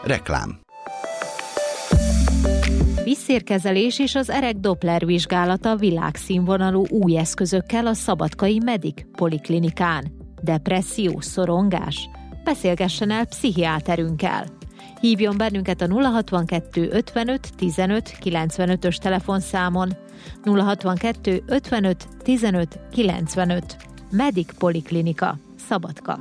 Reklám. Vízszérkezelés és az erek Doppler vizsgálata világszínvonalú új eszközökkel a Szabadkai Medic Poliklinikán. Depresszió, szorongás? Beszélgessen el pszichiáterünkkel. Hívjon bennünket a 062 55 15 95-ös telefonszámon. 062 55 15 95. Medic Poliklinika, Szabadka.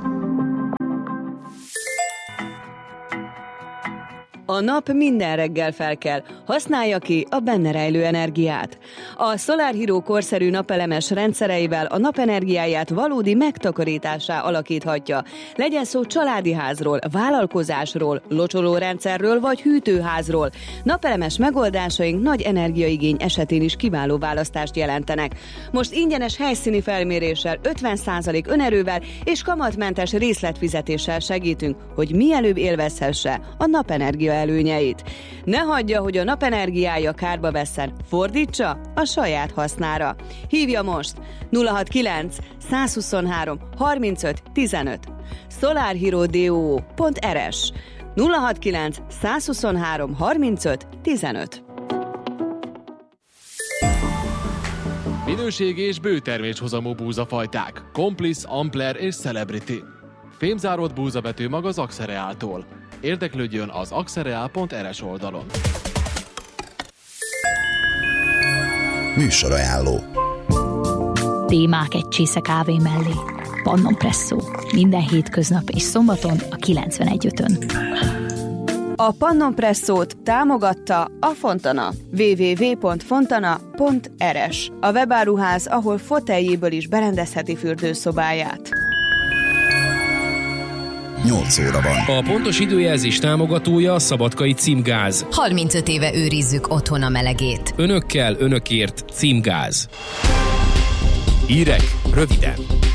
A nap minden reggel felkel, használja ki a benne rejlő energiát. A Solar Hero korszerű napelemes rendszereivel a napenergiáját valódi megtakarításá alakíthatja. Legyen szó családi házról, vállalkozásról, locsolórendszerről vagy hűtőházról. Napelemes megoldásaink nagy energiaigény esetén is kiváló választást jelentenek. Most ingyenes helyszíni felméréssel, 50% önerővel és kamatmentes részletfizetéssel segítünk, hogy mielőbb élvezhesse a napenergia előnyeit. Ne hagyja, hogy a napenergiája kárba vesszen, fordítsa a saját hasznára. Hívja most 069 123 35 15 solarhero.rs 069 123 35 15. Minőségi és bőterméshozamú búzafajták, Complice, Ampler és Celebrity. Fémzáródott búzavetőmag az Axereáltól. Érdeklődjön az axereal.rs oldalon. Műsorajánló. Témák egy csésze kávé mellé. Pannon Presszó. Minden hétköznap és szombaton a 91.5-ön. A Pannon Presszót támogatta a Fontana. www.fontana.rs, a webáruház, ahol foteljéből is berendezheti fürdőszobáját. 8 óra van. A pontos időjelzés támogatója a Szabadkai Címgáz. 35 éve őrizzük otthon a melegét. Önökkel, önökért Címgáz. Hírek röviden.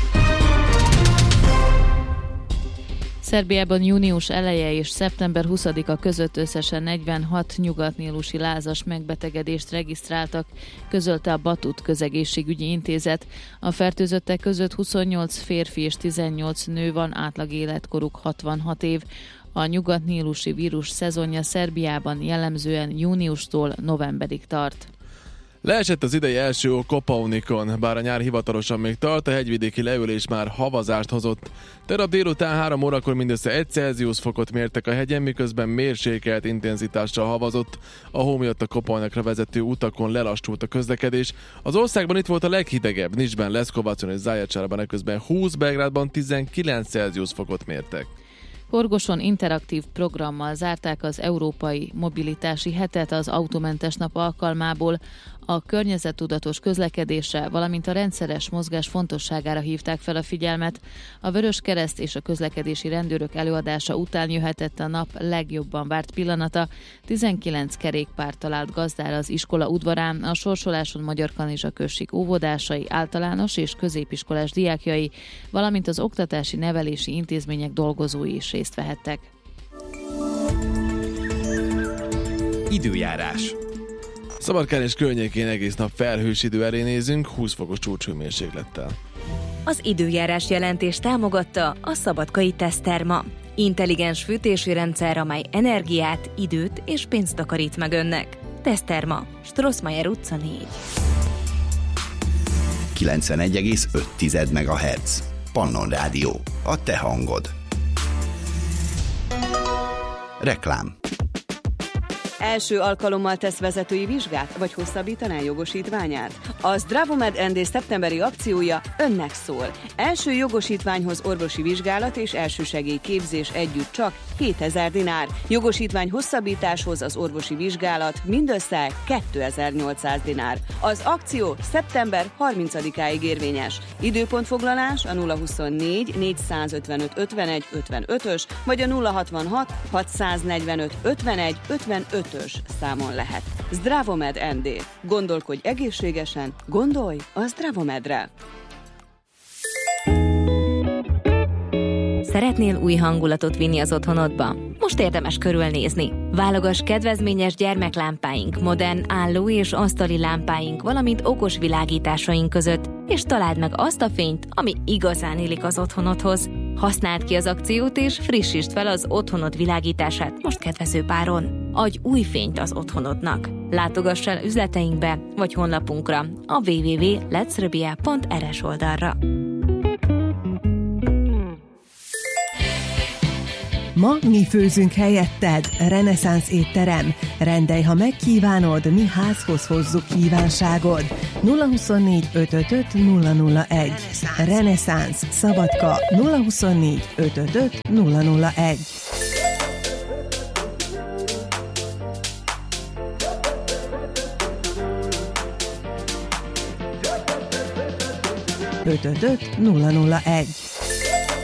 Szerbiában június eleje és szeptember 20-a között összesen 46 nyugatnílusi lázas megbetegedést regisztráltak, közölte a Batut Közegészségügyi Intézet. A fertőzöttek között 28 férfi és 18 nő van, átlag életkoruk 66 év. A nyugatnílusi vírus szezonja Szerbiában jellemzően júniustól novemberig tart. Leesett az idei első Kopaunikon, bár a nyár hivatalosan még tart, a hegyvidéki leülés már havazást hozott. Tegnap délután 3 órakor mindössze 1 Celsius fokot mértek a hegyen, miközben mérsékelt intenzitással havazott. A hó miatt a Kopaunikra vezető utakon lelassult a közlekedés. Az országban itt volt a leghidegebb, Nicsben, Leszkovacon és Zaječárban, eközben 20, Belgrádban 19 Celsius fokot mértek. Horgoson interaktív programmal zárták az Európai Mobilitási Hetet az autómentes nap alkalmából. A környezettudatos közlekedésre, valamint a rendszeres mozgás fontosságára hívták fel a figyelmet. A Vöröskereszt és a közlekedési rendőrök előadása után jöhetett a nap legjobban várt pillanata. 19 kerékpár talált gazdára az iskola udvarán, a sorsoláson Magyarkanizsa község óvodásai, általános és középiskolás diákjai, valamint az oktatási nevelési intézmények dolgozói is részt vehettek. Időjárás. Szabadkán és környékén egész nap felhős idő elé nézünk, 20 fokos csúcshőmérséklettel. Az időjárás jelentés támogatta a Szabadkai Teszterma. Intelligens fűtési rendszer, amely energiát, időt és pénzt takarít meg önnek. Teszterma, Strossmayer utca 4. 91,5 MHz. Pannon Rádió. A te hangod. Reklám. Első alkalommal tesz vezetői vizsgát, vagy hosszabbítaná jogosítványát? A Zdravomed ND szeptemberi akciója önnek szól. Első jogosítványhoz orvosi vizsgálat és elsősegély képzés együtt csak 2000 dinár. Jogosítvány hosszabbításhoz az orvosi vizsgálat mindössze 2800 dinár. Az akció szeptember 30-áig érvényes. Időpontfoglalás a 024 455 51 55-ös vagy a 066 645 51 55-ös számon lehet. Zdravomed ND. Gondolkodj egészségesen, gondolj a Zdravomedre. Szeretnél új hangulatot vinni az otthonodba? Most érdemes körülnézni. Válogass kedvezményes gyermeklámpáink, modern álló- és asztali lámpáink, valamint okos világításaink között, és találd meg azt a fényt, ami igazán illik az otthonodhoz. Használd ki az akciót és frissítsd fel az otthonod világítását most kedvező páron. Adj új fényt az otthonodnak. Látogass el üzleteinkbe vagy honlapunkra a www.letsrebia.rs oldalra. Ma mi főzünk helyetted, Reneszánsz étterem. Rendelj, ha megkívánod, mi házhoz hozzuk kívánságod. 024 555 001. Reneszánsz, Szabadka, 024 555 001. ...555 001.